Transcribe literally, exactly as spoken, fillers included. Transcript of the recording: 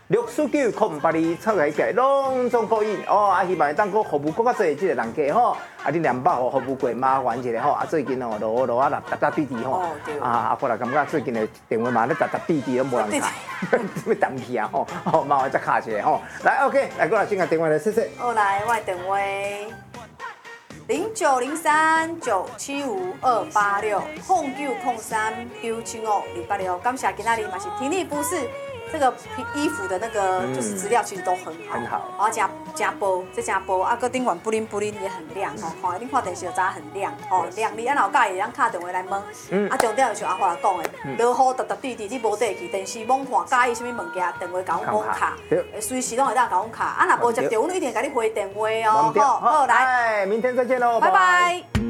六四九空八二七个计拢总可以哦，啊，希望当个服务更较侪即个人家吼，啊，你两百号服务过麻烦一下吼，啊，最近哦落落啊，搭搭滴滴吼，啊，啊，我来感觉最近的电话嘛咧搭搭滴滴都无人开，要等去啊吼，吼，麻烦再卡一下吼，来 OK， 来过来先个电话来试试。 好来，我的电话零九零三九七五二八六，空九空三九七五二八六，感谢今仔日嘛是听力不是。这个衣服的那个就是资料其实都很好， 很好， 然后加加波，这加波，啊，个顶管布灵布灵也很亮哦，看一定看电视就知很亮哦，亮丽。啊，老介也让打电话来问，嗯，啊，重点就是阿华讲的，落雨搭搭滴滴，你无得去，电视猛看，介意什么物件，电话甲阮讲卡，随时拢会当甲阮卡，啊，若无接到，阮一定甲你回电话哦，好，好来， 明天再见喽， 拜拜。